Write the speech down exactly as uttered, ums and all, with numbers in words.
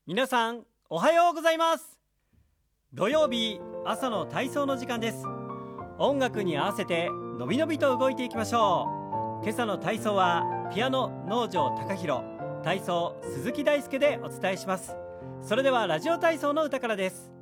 皆さんおはようございます。土曜日朝の体操の時間です。音楽に合わせてのびのびと動いていきましょう。今朝の体操はピアノ能條貴弘、体操鈴木大輔でお伝えします。それではラジオ体操の歌からです。